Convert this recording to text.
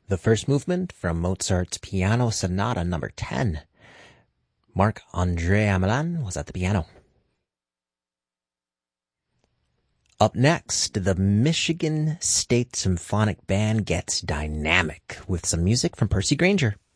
The first movement from Mozart's Piano Sonata number 10. Marc-André Hamelin was at the piano. Up next, the Michigan State Symphonic Band gets dynamic with some music from Percy Grainger.